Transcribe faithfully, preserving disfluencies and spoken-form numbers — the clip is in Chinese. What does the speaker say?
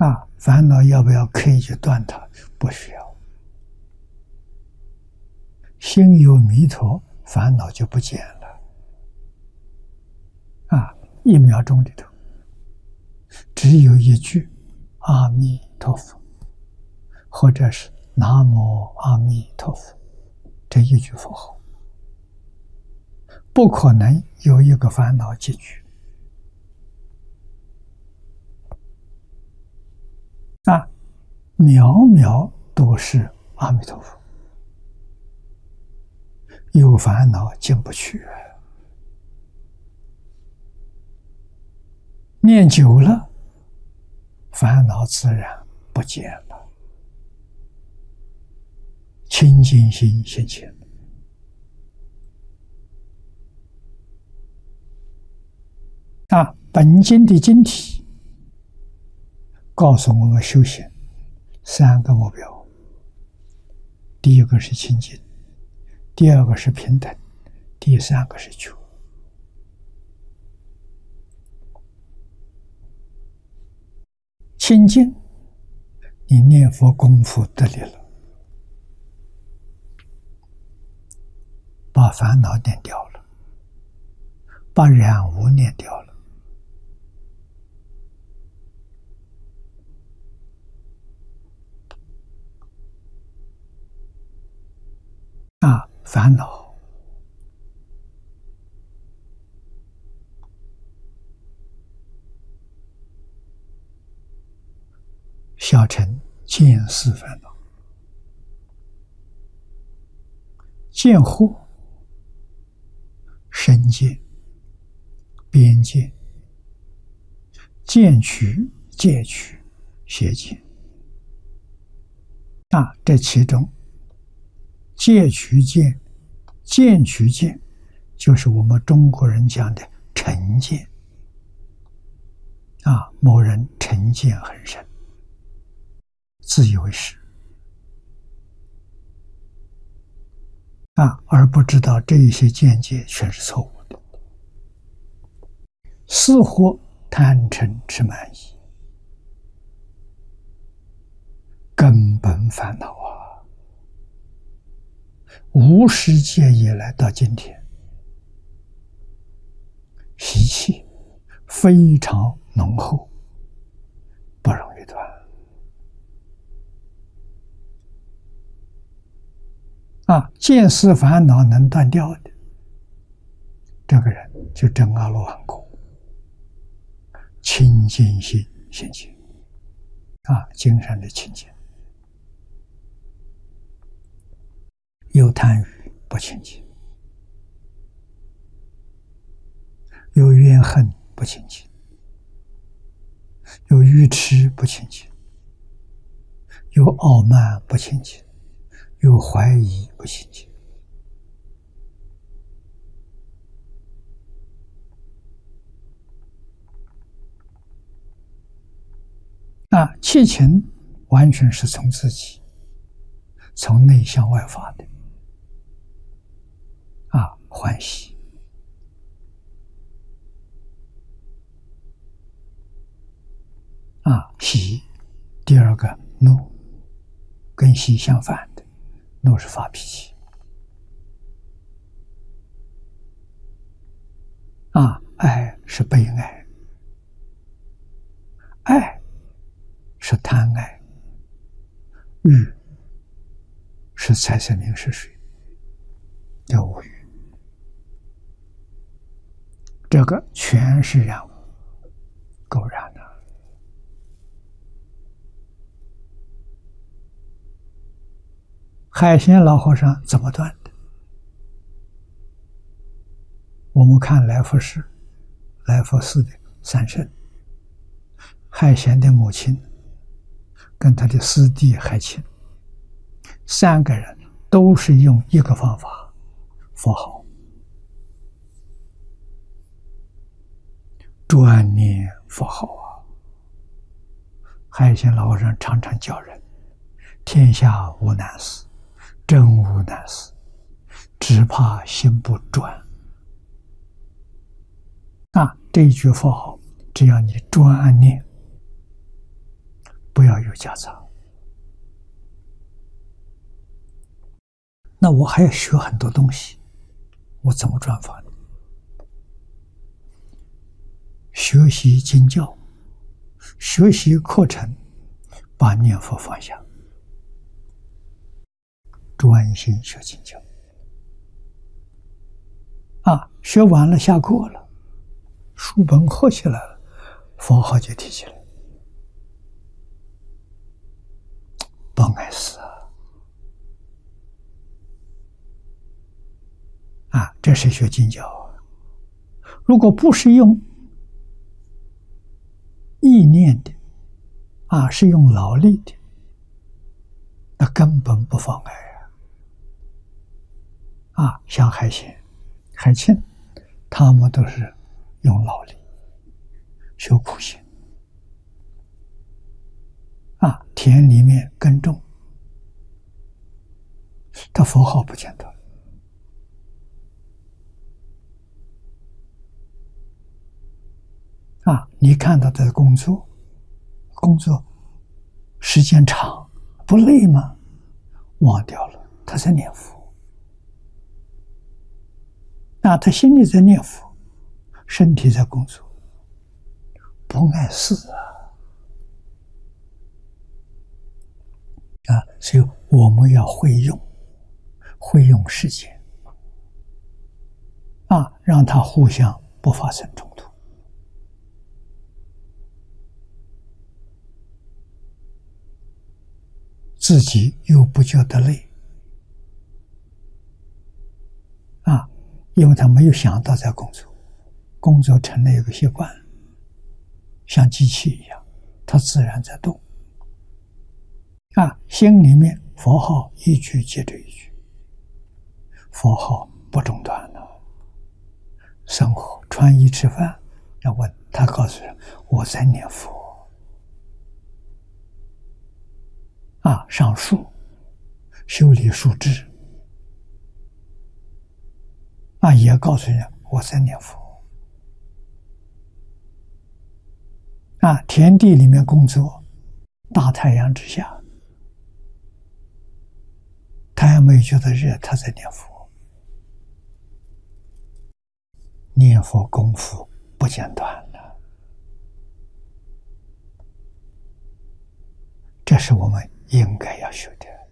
啊，烦恼要不要刻意去断它？不需要。心有弥陀，烦恼就不见了。啊，一秒钟里头，只有一句阿弥陀佛，或者是南无阿弥陀佛，这一句佛号，不可能有一个烦恼解决。啊，秒秒都是阿弥陀佛，有烦恼进不去。念久了，烦恼自然不见了，清净心现前。啊，本经的经题告诉我们修行三个目标：第一个是清净，第二个是平等，第三个是觉。清净，你念佛功夫得力了，把烦恼念掉了，把染污念掉了。啊，烦恼小乘见思烦恼，见惑身见、边见、见取、戒取、邪见。啊，这其中戒取见、见取见，就是我们中国人讲的成见。啊，某人成见很深，自以为是，啊，而不知道这一些见解全是错误的。似乎贪嗔痴慢疑，根本烦恼啊！无始界以来到今天，习气非常浓厚，不容易断。啊，见思烦恼能断掉的，这个人就证阿罗汉果，清净心现前。啊，精神的清净。有贪欲不清净，有怨恨不清净，有愚痴不清净，有傲慢不清净，有怀疑不清净。啊，七情完全是从自己，从内向外发的。啊，欢喜，啊，喜，第二个怒，跟喜相反的，怒是发脾气。啊，爱是悲哀，爱是贪爱，欲是财色名食睡，叫无欲。这个全是染污，垢染的。海鲜老和尚怎么断的？我们看来福士、来福寺的三圣，海贤的母亲跟他的师弟海清，三个人都是用一个方法，佛号。专念佛号啊！海贤老和尚常常教人：天下无难事，真无难事，只怕心不专。啊，这一句佛号，只要你专念， 有夹杂。那我还要学很多东西，我怎么转法呢？学习经教，学习课程，把念佛放下，专心学经教。啊，学完了下课了，书本合起来了，佛号就提起来，不碍事啊！啊，这是学经教啊。如果不是用意念的，啊，是用劳力的，那根本不妨碍啊！啊，像海贤、海清，他们都是用劳力修苦行啊，田里面耕种，他佛号不间断啊。你看到的工作，工作时间长，不累吗？忘掉了，他在念佛。啊，他心里在念佛，身体在工作，不碍事啊！啊，所以我们要会用，会用时间，啊，让它互相不发生冲突。自己又不觉得累，啊，因为他没有想到在工作，工作成了一个习惯，像机器一样，它自然在动。啊，心里面佛号一句接着一句，佛号不中断了。生活、穿衣、吃饭，要问他，告诉人我在念佛。啊，上树，修理树枝，啊，也告诉人我在念佛。啊，田地里面工作，大太阳之下，太阳没有觉得热，他在念佛。念佛功夫不间断了，这是我们应该要学的。